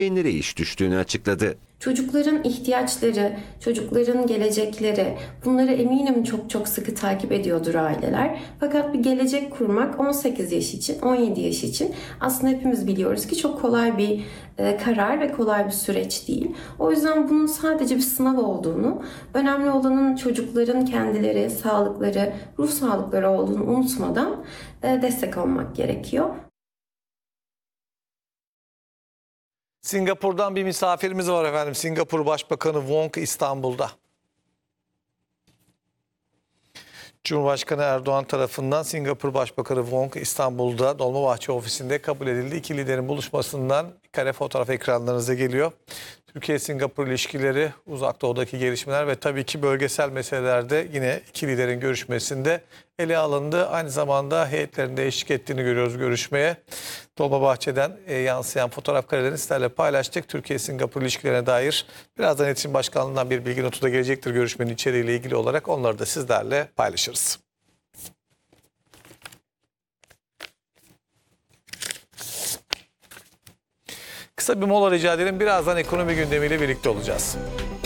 Enlere iş düştüğünü açıkladı. Çocukların ihtiyaçları, çocukların gelecekleri, bunları eminim çok çok sıkı takip ediyordur aileler. Fakat bir gelecek kurmak 18 yaş için, 17 yaş için aslında hepimiz biliyoruz ki çok kolay bir karar ve kolay bir süreç değil. O yüzden bunun sadece bir sınav olduğunu, önemli olanın çocukların kendileri, sağlıkları, ruh sağlıkları olduğunu unutmadan destek olmak gerekiyor. Singapur'dan bir misafirimiz var efendim. Singapur Başbakanı Wong İstanbul'da. Cumhurbaşkanı Erdoğan tarafından Singapur Başbakanı Wong İstanbul'da Dolmabahçe ofisinde kabul edildi. İki liderin buluşmasından bir kare fotoğraf ekranlarınıza geliyor. Türkiye-Singapur ilişkileri, Uzak Doğu'daki gelişmeler ve tabii ki bölgesel meselelerde yine iki liderin görüşmesinde ele alındı. Aynı zamanda heyetlerin de eşlik ettiğini görüyoruz görüşmeye. Dolmabahçe'den yansıyan fotoğraf karelerini sizlerle paylaştık. Türkiye-Singapur ilişkilerine dair birazdan İletişim Başkanlığı'ndan bir bilgi notu da gelecektir görüşmenin içeriğiyle ilgili olarak. Onları da sizlerle paylaşırız. Kısa bir mola rica edelim. Birazdan ekonomi gündemiyle birlikte olacağız.